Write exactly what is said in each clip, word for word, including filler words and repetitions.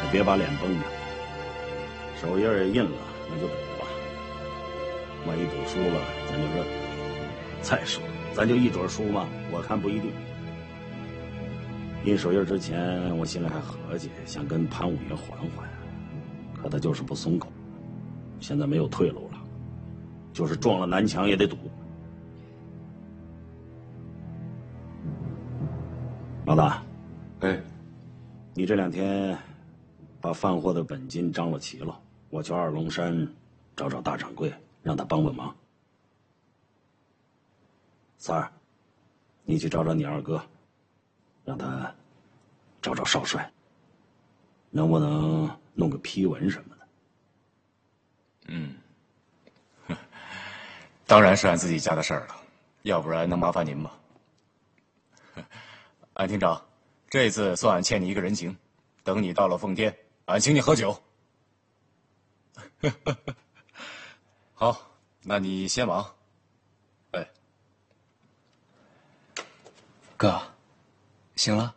别把脸绷着，手印也印了，那就赌吧。万一赌输了，咱就认了。再说，咱就一准输吗？我看不一定。印手印之前，我心里还合计，想跟潘五爷缓缓，可他就是不松口。现在没有退路了，就是撞了南墙也得赌。老大， 哎， 你这两天把贩货的本金张罗齐了，我去二龙山找找大掌柜，让他帮帮忙。三儿，你去找找你二哥，让他找找少帅，能不能弄个批文什么的？ 嗯，当然是俺自己家的事儿了，要不然能麻烦您吗？安厅长，这次算俺欠你一个人情，等你到了奉天，俺请你喝酒。好，那你先忙。哎， 哥，行了。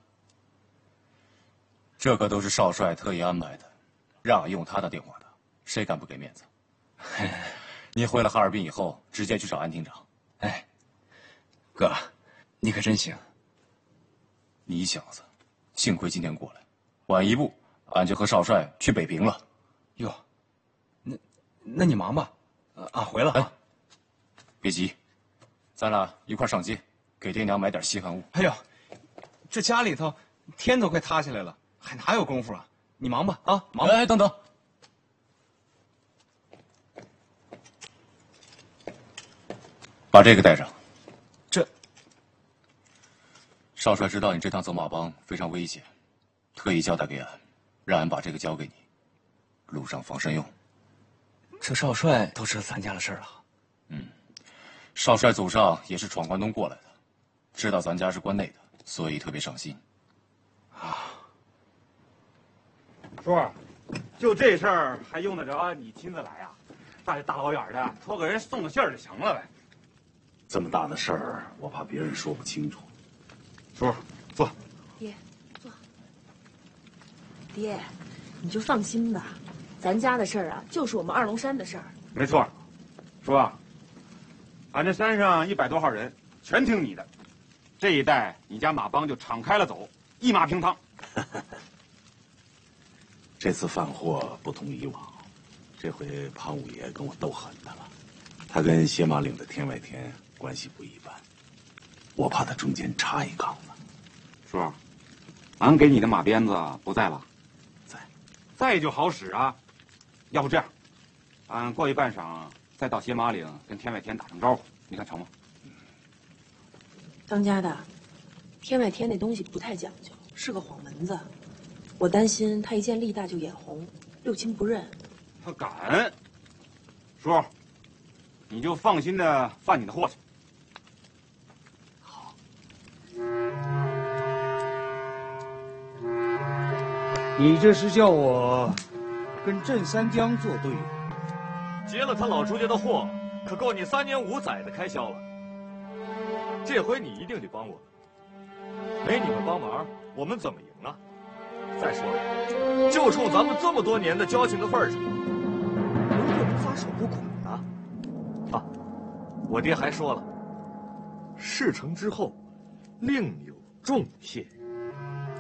这可都是少帅特意安排的，让俺用他的电话的，谁敢不给面子？你回了哈尔滨以后，直接去找安厅长。 哎，哥，你可真行。 你小子，幸亏今天过来，晚一步，俺就和少帅去北平了。 哟，那那你忙吧，俺回了。 哎，别急，咱俩一块上街，给爹娘买点稀罕物。 哎呦，这家里头天都快塌下来了，还哪有功夫啊？你忙吧，啊，忙吧。 哎，等等，把这个带上。 这少帅知道你这趟走马帮非常危险，特意交代给俺，让俺把这个交给你，路上防身用。 这少帅都知道咱家的事儿了。 嗯，少帅祖上也是闯关东过来的，知道咱家是关内的，所以特别上心。 啊， 叔，就这事儿还用得着你亲自来啊？大大老远的，托个人送个信儿就行了呗。 这么大的事儿，我怕别人说不清楚。 叔，坐。 爹，坐。爹，你就放心吧，咱家的事儿啊，就是我们二龙山的事儿。 没错，叔啊，俺这山上一百多号人，全听你的。这一带你家马帮就敞开了走，一马平汤。 这次贩货不同以往，这回潘五爷跟我斗狠的了。他跟歇马岭的天外天关系不一般，我怕他中间插一杠子。 叔，俺给你的马鞭子不在了？ 在， 在就好使啊。要不这样，俺过一半晌再到歇马岭跟天外天打声招呼，你看成吗？ 当家的，天外天那东西不太讲究，是个晃门子。我担心他一见力大就眼红，六亲不认。 他敢？叔，你就放心的办你的货去。 好。 你这是叫我跟郑三江作对？ 劫了他老朱家的货，可够你三年五载的开销了。这回你一定得帮我们，没你们帮忙，我们怎么赢啊？再说了，就冲咱们这么多年的交情的份上，如果不撒手不管呢？啊，我爹还说了，事成之后，另有重谢。